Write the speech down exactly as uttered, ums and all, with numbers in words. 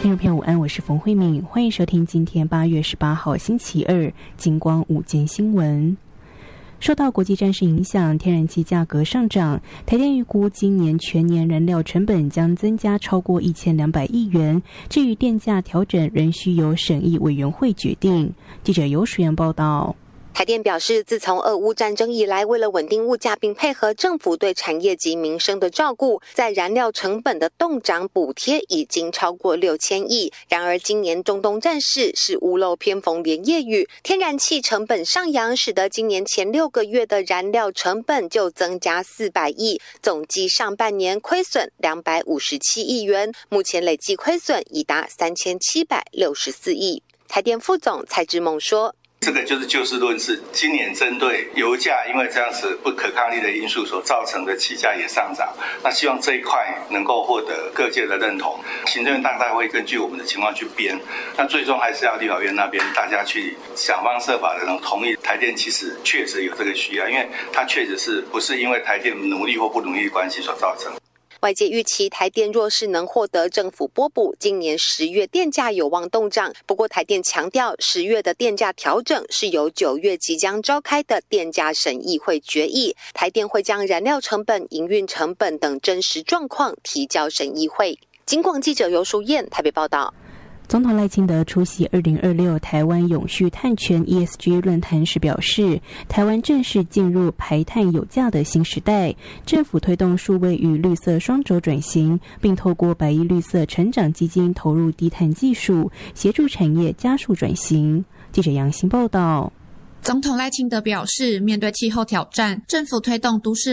听众朋友午安，我是冯慧敏，欢迎收听今天八月十八号星期二金光午间新闻。受到国际战事影响，天然气价格上涨，台电预估今年全年燃料成本将增加超过一千两百亿元。至于电价调整，仍需由审议委员会决定。记者游淑妍报道。 台电表示，自从俄乌战争以来，为了稳定物价并配合政府对产业及民生的照顾，在燃料成本的动涨补贴已经超过六千亿。然而，今年中东战事是屋漏偏逢连夜雨，天然气成本上扬，使得今年前六个月的燃料成本就增加四百亿，总计上半年亏损两百五十七亿元，目前累计亏损已达三千七百六十四亿。台电副总蔡之梦说， 这个就是就事论事，今年针对油价因为这样子不可抗力的因素所造成的起价也上涨，那希望这一块能够获得各界的认同。行政院大概会根据我们的情况去编，那最终还是要立法院那边大家去想方设法的能同意。台电其实确实有这个需要，因为它确实是不是因为台电努力或不努力的关系所造成。 外界预期台电若是能获得政府拨补，今年十月电价有望动涨。不过台电强调，十月的电价调整是由九月即将召开的电价审议会决议，台电会将燃料成本、营运成本等真实状况提交审议会。金广记者游淑燕台北报道。 总统赖清德出席二零二六台湾永续碳权 E S G 论坛时表示，台湾正式进入排碳有价的新时代，政府推动数位与绿色双轴转型，并透过百亿绿色成长基金投入低碳技术，协助产业加速转型。记者杨欣报道。 总统赖清德表示，面对气候挑战，政府推动都市